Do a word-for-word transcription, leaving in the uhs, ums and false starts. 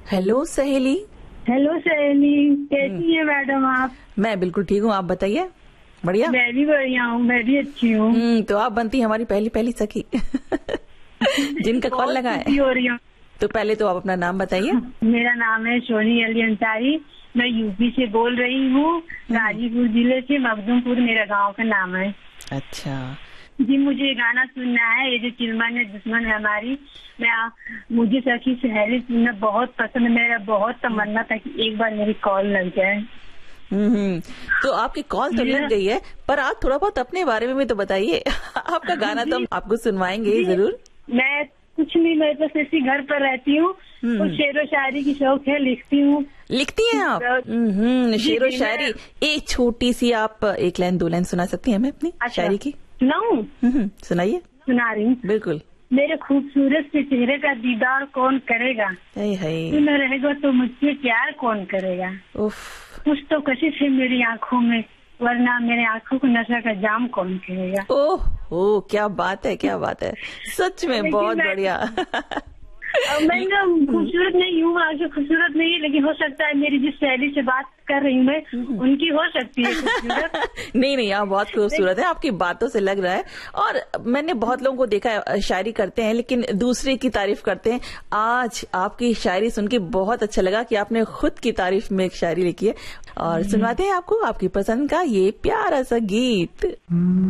Hello सहेली। Hello सहेली, कैसी है मैडम आप? मैं बिल्कुल ठीक हूँ, आप बताइए। बढ़िया। मैं भी बढ़िया हूँ, मैं भी अच्छी हूँ। हम्म तो आप बनती हमारी पहली पहली सखी जिनका कॉल लगा है। हो रही हूँ। तो पहले तो आप अपना नाम बताइए। मेरा नाम है सोनी अली अंसारी, मैं यूपी से बोल रही हूँ, गाजीपुर जिले से, मखदूमपुर मेरा गांव का नाम है। अच्छा जी, मुझे ये गाना सुनना है, ये जो चिलमन है दुश्मन है हमारी। मैं आ, मुझे सखी सहेली सुनना बहुत पसंद है। मेरा बहुत तमन्ना था कि एक बार मेरी कॉल लग जाए। हम्म तो आपकी कॉल तो लग गई है, पर आप थोड़ा बहुत अपने बारे में भी तो बताइए। आपका गाना तो हम आपको सुनवाएंगे ही जरूर। मैं कुछ नहीं, मैं बस ऐसी घर पर रहती हूँ, कुछ शेरो शायरी की शौक है, लिखती हूँ। लिखती हैं आप? हम्म शेरो शायरी। एक छोटी सी आप एक लाइन दो लाइन सुना सकती हैं हमें अपनी शायरी की? सुनाऊं? सुनाइए। सुना रही हूँ। बिल्कुल। मेरे खूबसूरत से चेहरे का दीदार कौन करेगा, तू न रहेगा तो मुझसे प्यार कौन करेगा। उफ। कुछ तो कशिश है मेरी आँखों में, वरना मेरे आँखों को नशा का जाम कौन करेगा। ओह ओह, क्या बात है, क्या बात है, सच में बहुत बढ़िया। मैं ना खूबसूरत नहीं हूँ, आगे खूबसूरत नहीं है, लेकिन हो सकता है मेरी जिस शैली से बात कर रही हूँ मैं, उनकी हो सकती है खूबसूरत। नहीं नहीं, आप बहुत खूबसूरत है, आपकी बातों से लग रहा है। और मैंने बहुत लोगों को देखा है शायरी करते हैं लेकिन दूसरे की तारीफ करते हैं। आज आपकी शायरी सुन के बहुत अच्छा लगा कि आपने खुद की तारीफ में एक शायरी लिखी है, और सुनवाते हैं आपको आपकी पसंद का ये प्यारा सा गीत।